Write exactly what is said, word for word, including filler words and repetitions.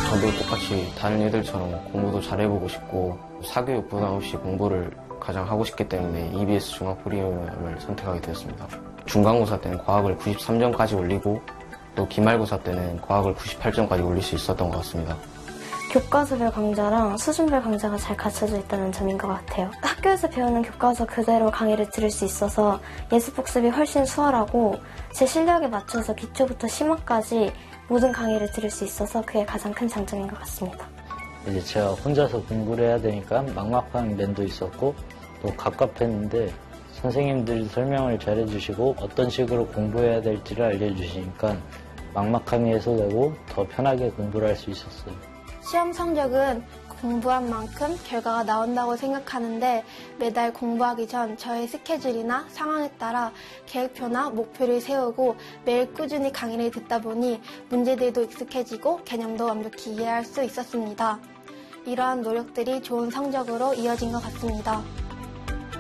저도 똑같이 다른 애들처럼 공부도 잘해보고 싶고 사교육 부담 없이 공부를 가장 하고 싶기 때문에 이비에스 중앙프리미엄을 선택하게 되었습니다. 중간고사 때는 과학을 구십삼 점까지 올리고 또 기말고사 때는 과학을 구십팔 점까지 올릴 수 있었던 것 같습니다. 교과서별 강좌랑 수준별 강좌가 잘 갖춰져 있다는 점인 것 같아요. 학교에서 배우는 교과서 그대로 강의를 들을 수 있어서 예습복습이 훨씬 수월하고 제 실력에 맞춰서 기초부터 심화까지 모든 강의를 들을 수 있어서 그게 가장 큰 장점인 것 같습니다. 이제 제가 혼자서 공부를 해야 되니까 막막한 면도 있었고 또 갑갑했는데 선생님들이 설명을 잘 해주시고 어떤 식으로 공부해야 될지를 알려주시니까 막막함이 해소되고 더 편하게 공부를 할 수 있었어요. 시험 성적은 공부한 만큼 결과가 나온다고 생각하는데 매달 공부하기 전 저의 스케줄이나 상황에 따라 계획표나 목표를 세우고 매일 꾸준히 강의를 듣다 보니 문제들도 익숙해지고 개념도 완벽히 이해할 수 있었습니다. 이러한 노력들이 좋은 성적으로 이어진 것 같습니다.